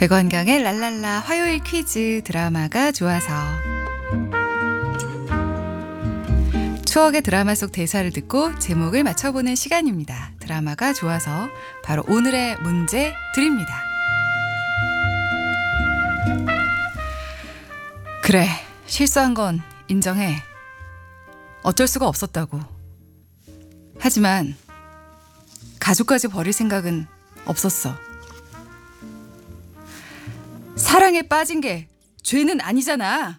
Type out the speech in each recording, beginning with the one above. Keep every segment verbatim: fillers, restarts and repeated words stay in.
백원경의 랄랄라 화요일 퀴즈 드라마가 좋아서. 추억의 드라마 속 대사를 듣고 제목을 맞춰보는 시간입니다. 드라마가 좋아서 바로 오늘의 문제 드립니다. 그래, 실수한 건 인정해. 어쩔 수가 없었다고. 하지만 가족까지 버릴 생각은 없었어. 사랑에 빠진 게 죄는 아니잖아.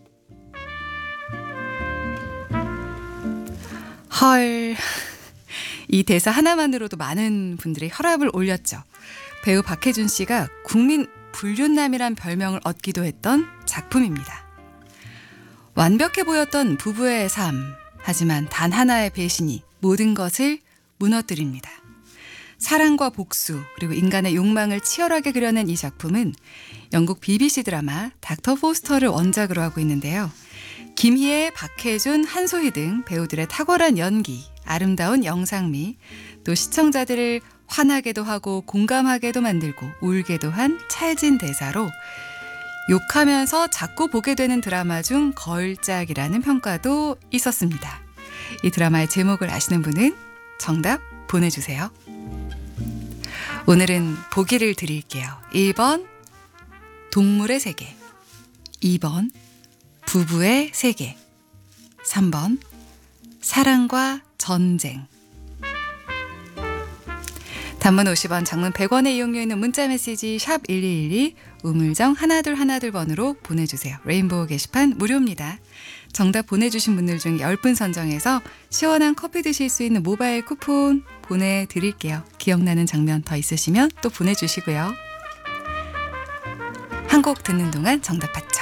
헐, 이 대사 하나만으로도 많은 분들이 혈압을 올렸죠. 배우 박해준 씨가 국민 불륜남이란 별명을 얻기도 했던 작품입니다. 완벽해 보였던 부부의 삶, 하지만 단 하나의 배신이 모든 것을 무너뜨립니다. 사랑과 복수, 그리고 인간의 욕망을 치열하게 그려낸 이 작품은 영국 비비씨 드라마 닥터 포스터를 원작으로 하고 있는데요. 김희애, 박해준, 한소희 등 배우들의 탁월한 연기, 아름다운 영상미, 또 시청자들을 화나게도 하고 공감하게도 만들고 울게도 한 찰진 대사로 욕하면서 자꾸 보게 되는 드라마 중 걸작이라는 평가도 있었습니다. 이 드라마의 제목을 아시는 분은 정답 보내주세요. 오늘은 보기를 드릴게요. 일 번 동물의 세계, 이 번 부부의 세계, 삼 번 사랑과 전쟁. 단문 오십 원, 장문 백 원의 이용료 있는 문자메시지 샵 일이일이, 우물정 하나둘 하나둘 번으로 보내주세요. 레인보우 게시판 무료입니다. 정답 보내주신 분들 중 십 분 선정해서 시원한 커피 드실 수 있는 모바일 쿠폰 보내드릴게요. 기억나는 장면 더 있으시면 또 보내주시고요. 한 곡 듣는 동안 정답 받죠.